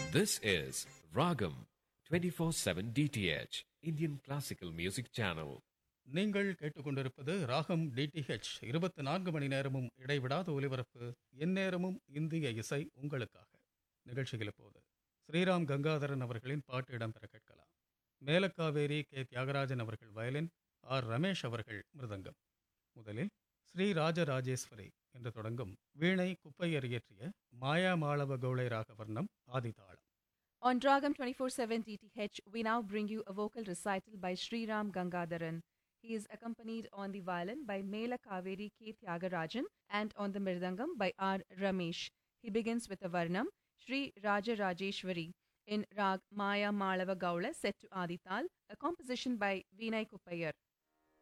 This is Ragam 24/7 DTH, Indian Classical Music Channel. நீங்கள் கேட்டுக்கொண்டிருப்பது ராகம் டிடிஹெச் 24 மணி நேரமும் இடைவிடாத ஒலிபரப்பு, எந்நேரமும் இந்திய இசை உங்களுக்காக. நிகழ்ச்சியில் இப்போது ஸ்ரீராம் கங்காதரன் அவர்களின் பாட்டு இடம்பெற கேட்கலாம். மேலக்காவேரி கே தியாகராஜன் அவர்கள் வயலின், ஆர் ரமேஷ் அவர்கள் மிருதங்கம். முதலில் ஸ்ரீ ராஜராஜேஸ்வரி என்று தொடங்கும் வீணை குப்பையர் இயற்றிய மாயா Malava Gaula ராகவர்ணம் ஆதிதாளம். On Dragam 24/7 DTH, we now bring you a vocal recital by Sri Ram Gangadharan. He is accompanied on the violin by Mela Kaveri K. Tyagarajan and on the mirdangam by R. Ramesh. He begins with a varnam, Sri Raja Rajeshwari, in Rag Maya Malava Gaula set to Adital, a composition by Vinay Kuppayar.